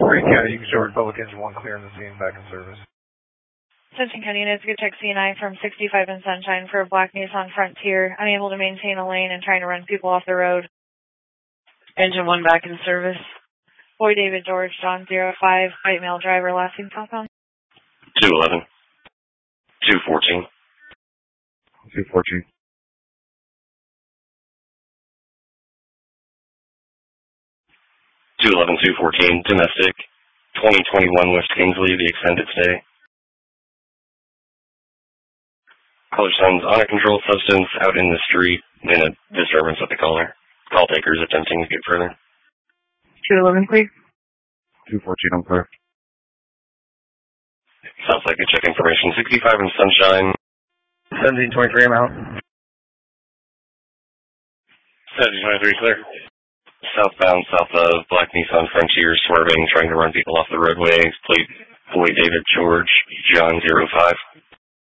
Green County, you can show Republicans 1 clear in the scene, back in service. Central County units, good check C9 from 65 in Sunshine for a black Nissan Frontier, unable to maintain a lane and trying to run people off the road. Engine 1 back in service. Boy David George, John 05, white male driver, last seen southbound. 211. 214. 214. 211, 214, domestic, 2021 West Kingsley, the extended stay. Caller sounds on a controlled substance out in the street in a disturbance at the caller. Call takers attempting to get further. 211, please. 214, I'm clear. Sounds like a check information. 65 in Sunshine. 1723, I'm out. 1723, clear. Southbound, south of black Nissan Frontier, swerving, trying to run people off the roadway. Plate Boy David George, John 05.